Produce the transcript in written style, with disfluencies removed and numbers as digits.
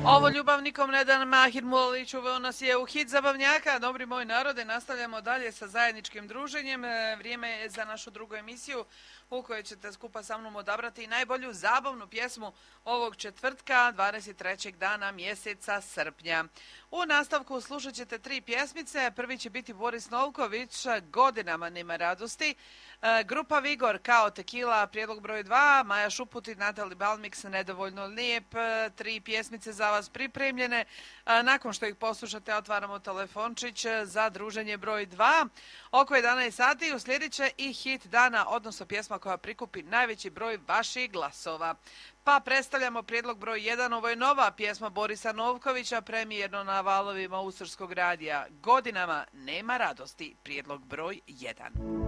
Ovo ljubavnikom Nedan Mahir Mulalić uveo nas je u hit zabavnjaka. Dobri moj narode, nastavljamo dalje sa zajedničkim druženjem. Vrijeme je za našu drugu emisiju u kojoj ćete skupa sa mnom odabrati najbolju zabavnu pjesmu ovog četvrtka, 23. dana mjeseca srpnja. U nastavku slušat ćete 3 pjesmice. Prvi će biti Boris Novković, Godinama nema radosti. Grupa Vigor, Kao tekila, prijedlog broj 2. Maja Šuputi, Natali Balmix, Nedovoljno lijep. 3 pjesmice za vas pripremljene. Nakon što ih poslušate, otvaramo telefončić za druženje broj 2. Oko 11 sati uslijedit će i hit dana, odnosno pjesma koja prikupi najveći broj vaših glasova. Pa predstavljamo prijedlog broj 1. Ovo je nova pjesma Borisa Novkovića, premijerno na valovima Usrskog radija. Godinama nema radosti, prijedlog broj 1.